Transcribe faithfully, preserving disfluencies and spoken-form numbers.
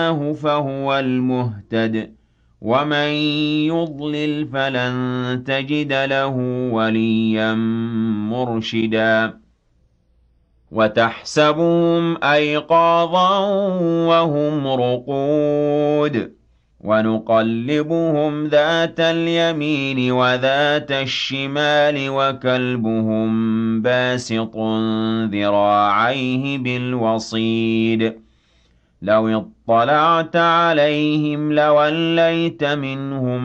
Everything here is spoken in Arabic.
فهو المهتد ومن يضلل فلن تجد له وليا مرشدا وتحسبهم أيقاظا وهم رقود ونقلبهم ذات اليمين وذات الشمال وكلبهم باسط ذراعيه بالوصيد لو اطلعت عليهم لوليت منهم